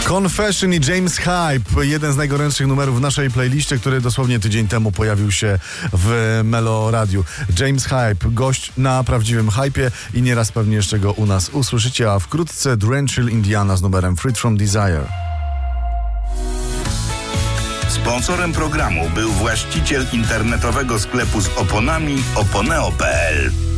Confession i James Hype, jeden z najgorętszych numerów w naszej playliście, który dosłownie tydzień temu pojawił się w Melo Radiu. James Hype, gość na prawdziwym hypie i nieraz pewnie jeszcze go u nas usłyszycie, a wkrótce Drenchill Indiana z numerem Freed from Desire. Sponsorem programu był właściciel internetowego sklepu z oponami oponeo.pl.